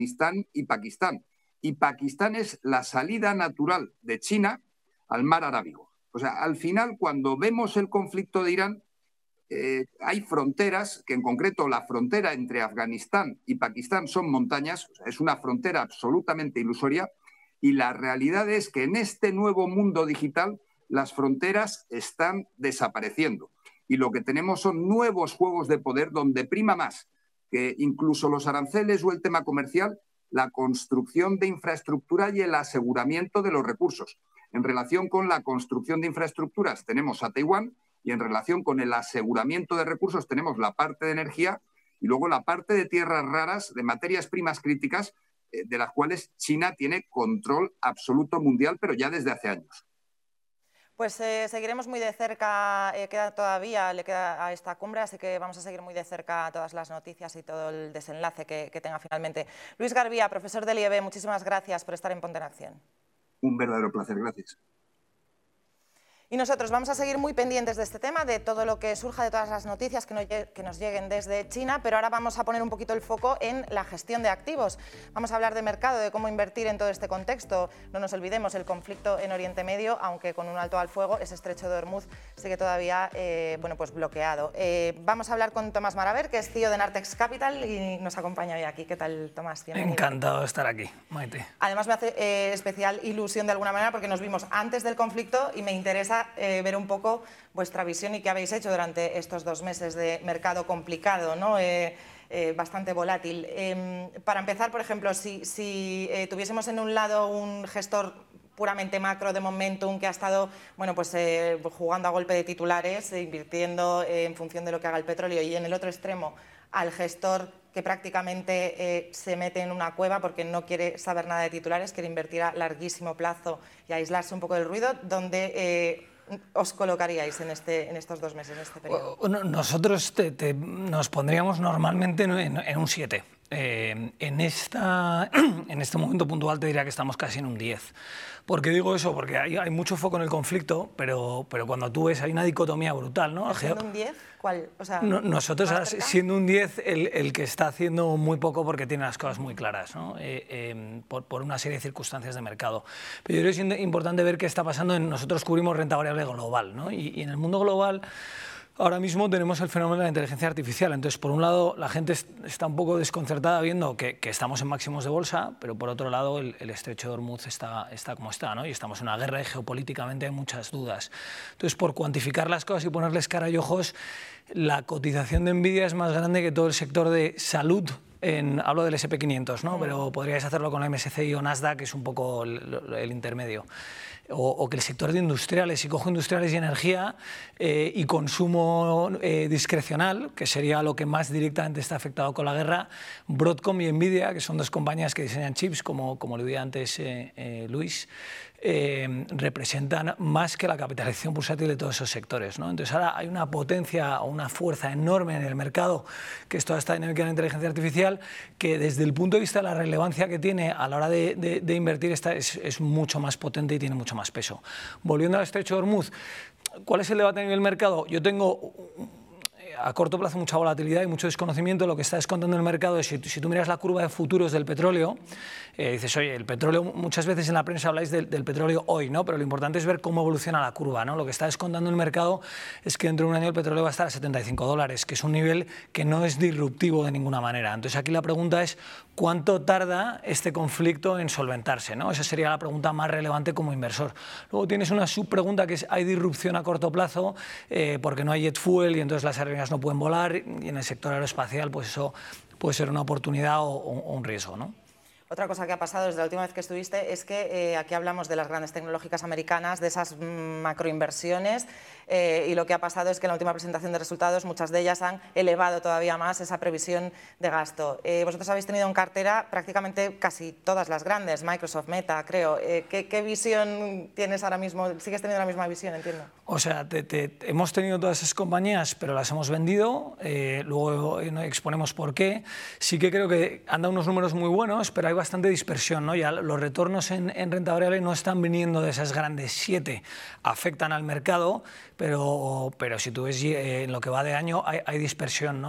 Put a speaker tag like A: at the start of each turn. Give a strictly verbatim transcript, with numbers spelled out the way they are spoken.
A: Afganistán y Pakistán. Y Pakistán es la salida natural de China al mar Arábigo. O sea, al final, cuando vemos el conflicto de Irán, eh, hay fronteras, que en concreto la frontera entre Afganistán y Pakistán son montañas, o sea, es una frontera absolutamente ilusoria, y la realidad es que en este nuevo mundo digital las fronteras están desapareciendo. Y lo que tenemos son nuevos juegos de poder donde prima más que incluso los aranceles o el tema comercial, la construcción de infraestructura y el aseguramiento de los recursos. En relación con la construcción de infraestructuras tenemos a Taiwán y en relación con el aseguramiento de recursos tenemos la parte de energía y luego la parte de tierras raras, de materias primas críticas, eh, de las cuales China tiene control absoluto mundial, pero ya desde hace años.
B: Pues eh, seguiremos muy de cerca, eh, queda todavía, le queda a esta cumbre, así que vamos a seguir muy de cerca todas las noticias y todo el desenlace que, que tenga finalmente. Luis Garbía, profesor del I E B, muchísimas gracias por estar en Ponte en Acción.
A: Un verdadero placer, gracias.
B: Y nosotros vamos a seguir muy pendientes de este tema, de todo lo que surja, de todas las noticias que nos, que nos lleguen desde China, pero ahora vamos a poner un poquito el foco en la gestión de activos. Vamos a hablar de mercado, de cómo invertir en todo este contexto. No nos olvidemos, el conflicto en Oriente Medio, aunque con un alto al fuego, ese estrecho de Hormuz sigue todavía eh, bueno, pues bloqueado. Eh, vamos a hablar con Tomás Maraver, que es C E O de Nartex Capital y nos acompaña hoy aquí. ¿Qué tal, Tomás? Bienvenido.
C: Encantado de estar aquí, Maite.
B: Además me hace eh, especial ilusión de alguna manera porque nos vimos antes del conflicto y me interesa Eh, ver un poco vuestra visión y qué habéis hecho durante estos dos meses de mercado complicado, ¿no? Eh, eh, bastante volátil. Eh, para empezar, por ejemplo, si, si eh, tuviésemos en un lado un gestor puramente macro de Momentum que ha estado bueno, pues, eh, jugando a golpe de titulares, eh, invirtiendo eh, en función de lo que haga el petróleo, y en el otro extremo al gestor que prácticamente eh, se mete en una cueva porque no quiere saber nada de titulares, quiere invertir a larguísimo plazo y aislarse un poco del ruido, donde eh, os colocaríais en, este, en estos dos meses, en este periodo?
C: Nosotros te, te, nos pondríamos normalmente en, en un siete. Eh, en, esta, en este momento puntual te diría que estamos casi en un diez. ¿Por qué digo eso? Porque hay, hay mucho foco en el conflicto, pero, pero cuando tú ves hay una dicotomía brutal, ¿no?
B: ¿Siendo un diez? ¿Cuál? O sea,
C: no, nosotros, siendo un diez, el, el que está haciendo muy poco porque tiene las cosas muy claras, ¿no? eh, eh, por, por una serie de circunstancias de mercado. Pero yo creo que es importante ver qué está pasando. En, nosotros cubrimos renta variable global, ¿no? y, y en el mundo global ahora mismo tenemos el fenómeno de la inteligencia artificial. Entonces, por un lado, la gente está un poco desconcertada viendo que, que estamos en máximos de bolsa, pero por otro lado, el, el estrecho de Hormuz está, está como está, ¿no? Y estamos en una guerra y geopolíticamente hay muchas dudas. Entonces, por cuantificar las cosas y ponerles cara y ojos, la cotización de Nvidia es más grande que todo el sector de salud. En, hablo del ese and pe quinientos, ¿no? Pero podríais hacerlo con la eme ese ce i o Nasdaq, que es un poco el, el intermedio. O, o que el sector de industriales, si cojo industriales y energía eh, y consumo eh, discrecional, que sería lo que más directamente está afectado con la guerra, Broadcom y Nvidia, que son dos compañías que diseñan chips, como, como le decía antes eh, eh, Luis, eh, representan más que la capitalización bursátil de todos esos sectores, ¿no? Entonces ahora hay una potencia o una fuerza enorme en el mercado, que es toda esta dinámica de la inteligencia artificial, que desde el punto de vista de la relevancia que tiene a la hora de, de, de invertir esta es, es mucho más potente y tiene mucho más peso. Volviendo al estrecho de Hormuz, ¿cuál es el debate a nivel mercado? Yo tengo a corto plazo mucha volatilidad y mucho desconocimiento. Lo que está descontando el mercado es, si, si tú miras la curva de futuros del petróleo, eh, dices, oye, el petróleo, muchas veces en la prensa habláis del, del petróleo hoy, ¿no? Pero lo importante es ver cómo evoluciona la curva, ¿no? Lo que está descontando el mercado es que dentro de un año el petróleo va a estar a setenta y cinco dólares, que es un nivel que no es disruptivo de ninguna manera. Entonces aquí la pregunta es, ¿cuánto tarda este conflicto en solventarse, ¿no? Esa sería la pregunta más relevante como inversor. Luego tienes una subpregunta que es, ¿hay disrupción a corto plazo? Eh, porque no hay jet fuel y entonces las aerolíneas no pueden volar, y en el sector aeroespacial pues eso puede ser una oportunidad o, o un riesgo, ¿no?
B: Otra cosa que ha pasado desde la última vez que estuviste es que eh, aquí hablamos de las grandes tecnológicas americanas, de esas macroinversiones, eh, y lo que ha pasado es que en la última presentación de resultados muchas de ellas han elevado todavía más esa previsión de gasto. Eh, vosotros habéis tenido en cartera prácticamente casi todas las grandes, Microsoft, Meta, creo. Eh, ¿qué, ¿Qué visión tienes ahora mismo? ¿Sigues teniendo la misma visión, entiendo?
C: O sea, te, te, hemos tenido todas esas compañías, pero las hemos vendido, eh, luego exponemos por qué. Sí que creo que han dado unos números muy buenos, pero hay bastante dispersión, ¿no? Ya los retornos en, en renta variable no están viniendo de esas grandes siete, afectan al mercado, pero, pero si tú ves eh, en lo que va de año hay, hay dispersión, ¿no?